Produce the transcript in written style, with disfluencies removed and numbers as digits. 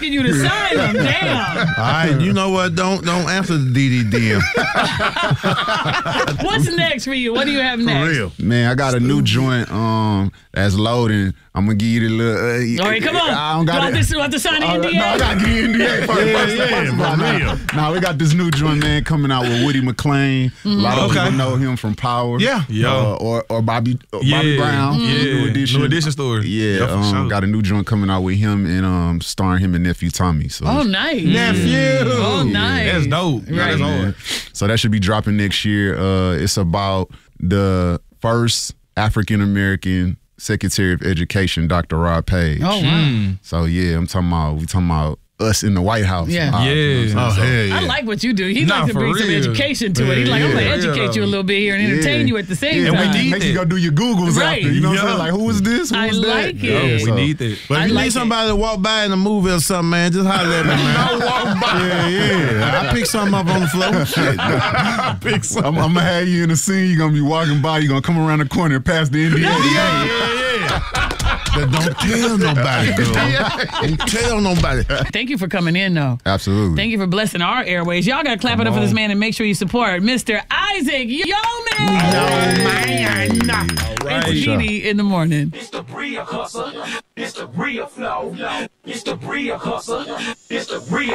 asking you to sign them. Damn. All right, you know what? Don't answer the DDDM. What's next for you? What do you have next? For real. Man, I got a new joint that's loading. I'm gonna give you the little. All right, come on. I don't got do you want to sign the NDA? No, I gotta give you NDA first. Now we got this new joint, man, coming out with Woody McClain. A lot of people know him from Power. Yeah. Or Bobby Brown. New Edition story. Yeah, for sure. got a new joint coming out with him and starring him and nephew Tommy. So nice. Nephew. Oh, nice. That's dope. Right. That's hard. So that should be dropping next year. It's about the first African American Secretary of Education, Dr. Rod Page. Oh, wow. So yeah, we talking about us in the White House. Yeah. You know what I'm saying? I like what you do. He likes to bring some education to it. He's like, I'm going to educate you a little bit here and entertain you at the same time. And we need you go do your Googles Right. after. You know what I'm saying? Like, who is this? Who I is that? like it. We need that. But if you need somebody to walk by in a movie or something, man, just holler at me, man. walk by. Yeah. I pick something up on the floor. Shit. I'm going to have you in a scene. You're going to be walking by. You're going to come around the corner and pass the NDA. But don't tell nobody, girl. Don't tell nobody. Thank you for coming in, though. Absolutely. Thank you for blessing our airways. Y'all got to clap it up for this man and make sure you support Mr. Isaac Yeoman. Right. It's Didi in the morning. It's the real hustle. It's the real flow. It's the real hustle. It's the real